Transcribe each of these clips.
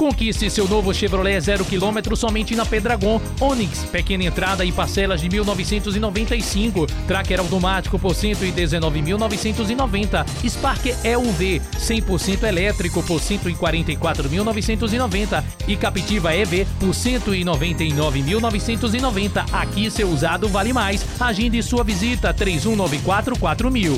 Conquiste seu novo Chevrolet 0 km somente na Pedragon. Onix, pequena entrada e parcelas de 1.995. Tracker automático por 119.990. Spark EUV, 100% elétrico por 144.990. E Captiva EV por 199.990. Aqui seu usado vale mais. Agende sua visita 3194-4000.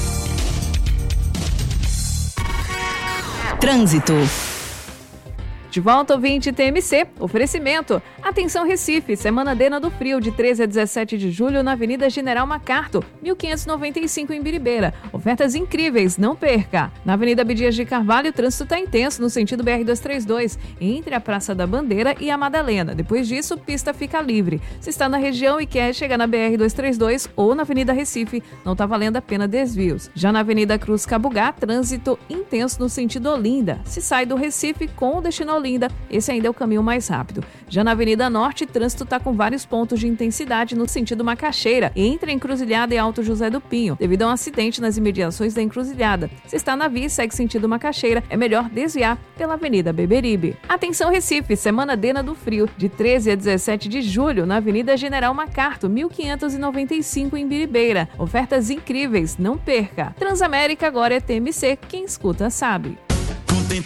Trânsito. De volta, ouvinte TMC. Oferecimento. Atenção Recife, Semana Dena do Frio, de 13 a 17 de julho, na Avenida General MacArthur, 1595 em Biribeira. Ofertas incríveis, não perca. Na Avenida Abdias de Carvalho, o trânsito está intenso no sentido BR-232, entre a Praça da Bandeira e a Madalena. Depois disso, pista fica livre. Se está na região e quer chegar na BR-232 ou na Avenida Recife, não está valendo a pena desvios. Já na Avenida Cruz Cabugá, trânsito intenso no sentido Olinda. Se sai do Recife com o destino Olinda, esse ainda é o caminho mais rápido. Já na Avenida Norte, trânsito está com vários pontos de intensidade no sentido Macaxeira, entre a Encruzilhada e Alto José do Pinho, devido a um acidente nas imediações da Encruzilhada. Se está na via e segue sentido Macaxeira, é melhor desviar pela Avenida Beberibe. Atenção Recife, Semana Dena do Frio, de 13 a 17 de julho, na Avenida General MacArthur, 1595 em Biribeira. Ofertas incríveis, não perca. Transamérica agora é TMC, quem escuta sabe.